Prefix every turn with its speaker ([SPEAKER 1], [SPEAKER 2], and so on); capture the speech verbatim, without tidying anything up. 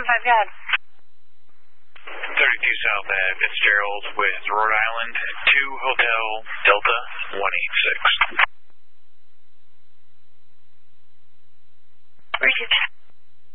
[SPEAKER 1] seven five, go ahead.
[SPEAKER 2] thirty-two South at Fitzgerald with Rhode Island, two Hotel Delta one eight six.
[SPEAKER 1] Received.